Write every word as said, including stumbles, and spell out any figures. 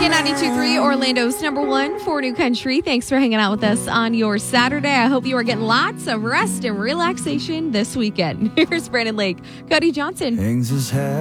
K ninety-two point three, Orlando's number one for New Country. Thanks for hanging out with us on your Saturday. I hope you are getting lots of rest and relaxation this weekend. Here's Brandon Lake, Cody Johnson. Hangs his hat